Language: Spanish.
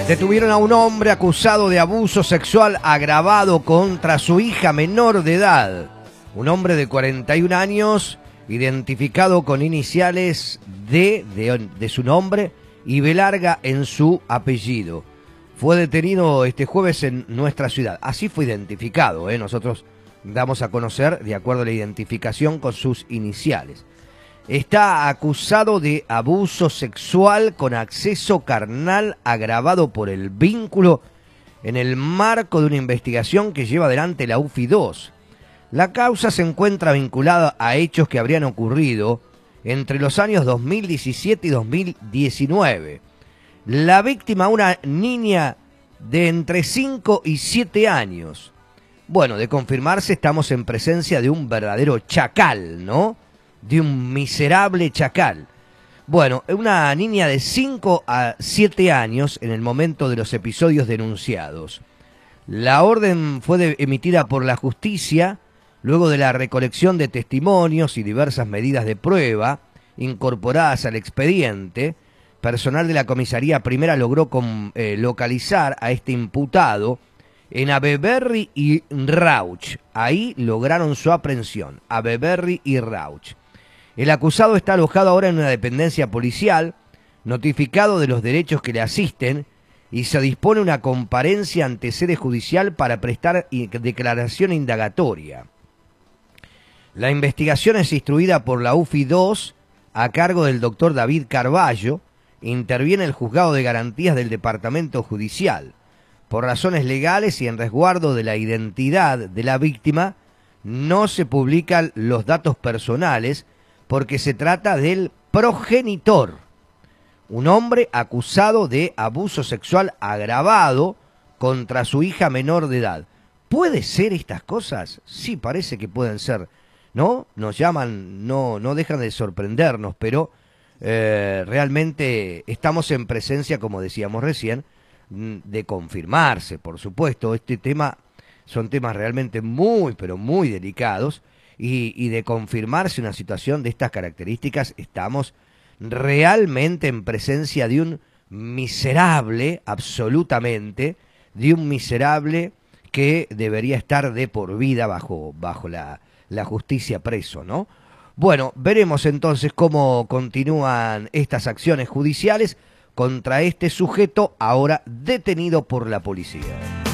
Detuvieron a un hombre acusado de abuso sexual agravado contra su hija menor de edad. Un hombre de 41 años, identificado con iniciales de su nombre y B larga en su apellido. Fue detenido este jueves en nuestra ciudad. Así fue identificado, Nosotros damos a conocer de acuerdo a la identificación con sus iniciales. Está acusado de abuso sexual con acceso carnal agravado por el vínculo en el marco de una investigación que lleva adelante la UFI 2. La causa se encuentra vinculada a hechos que habrían ocurrido entre los años 2017 y 2019. La víctima, una niña de entre 5 y 7 años. Bueno, de confirmarse estamos en presencia de un verdadero chacal, ¿no? De un miserable chacal. Bueno, una niña de 5 a 7 años en el momento de los episodios denunciados. La orden fue emitida por la justicia luego de la recolección de testimonios y diversas medidas de prueba incorporadas al expediente. Personal de la comisaría primera logró localizar a este imputado en Abeberri y Rauch. Ahí lograron su aprehensión, Abeberri y Rauch. El acusado está alojado ahora en una dependencia policial, notificado de los derechos que le asisten, y se dispone una comparencia ante sede judicial para prestar declaración indagatoria. La investigación es instruida por la UFI 2 a cargo del doctor David Carballo. Interviene el juzgado de garantías del departamento judicial. Por razones legales y en resguardo de la identidad de la víctima, no se publican los datos personales porque se trata del progenitor, un hombre acusado de abuso sexual agravado contra su hija menor de edad. ¿Puede ser estas cosas? Sí, parece que pueden ser, ¿no? Nos llaman, no dejan de sorprendernos, pero realmente estamos en presencia, como decíamos recién, de confirmarse, por supuesto. Este tema son temas realmente muy, pero muy delicados, y de confirmarse una situación de estas características, estamos realmente en presencia de un miserable, absolutamente, de un miserable que debería estar de por vida bajo la justicia preso, ¿no? Bueno, veremos entonces cómo continúan estas acciones judiciales contra este sujeto ahora detenido por la policía.